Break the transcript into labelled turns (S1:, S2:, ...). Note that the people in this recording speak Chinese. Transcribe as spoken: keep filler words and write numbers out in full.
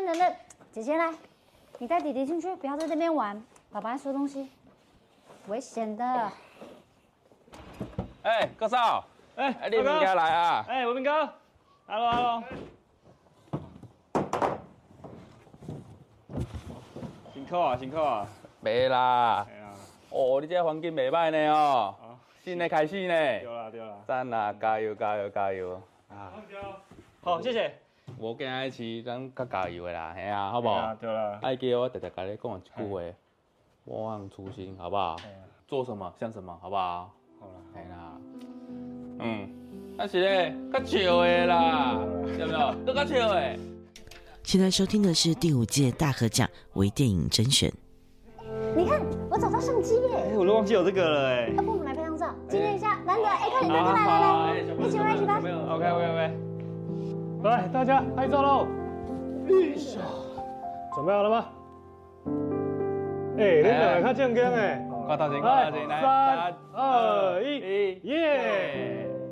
S1: 等等等，姐姐来，你带弟弟进去，不要在这边玩，爸爸在收东西，危险的。
S2: 哎，哥嫂，
S3: 哎，
S2: 哎，你物件来啊！
S3: 哎，文明哥 ，hello hello，辛苦啊辛苦啊。
S2: 袂啦。
S3: 哎呀，
S2: 哦，你这环境袂歹呢哦。
S3: 啊，
S2: 新的开始呢。
S3: 对啦对啦。
S2: 赞啦，加油加油加油！啊，
S3: 好，谢谢。
S2: 无惊迄次咱较加油的啦，嘿啊，好不好？
S3: 对啦。
S2: 爱记我直直甲你讲一句话，莫忘初心，好不好？做什么像什么，好不好？
S3: 好啦，
S2: 嘿啦，嗯，啊是咧，较笑的啦，有没有？都较笑的。
S4: 现在收听的是第五届大河奖微电影甄选。
S1: 你看，我找到相机耶！
S3: 哎，我都忘记有这个了哎。
S1: 要不我们来拍张照，纪念一下，难得哎，快点，快点，来来来，一起拍，一起拍。
S3: OK OK OK。来，大家拍照喽！准备好了吗？哎，你两个较正经哎。
S2: 挂头前，挂头前，来，
S3: 三二一，耶！